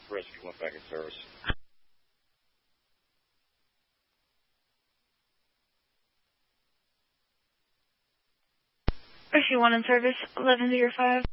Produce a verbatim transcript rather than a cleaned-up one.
Rescue one back in service. Rescue one in service, eleven zero five.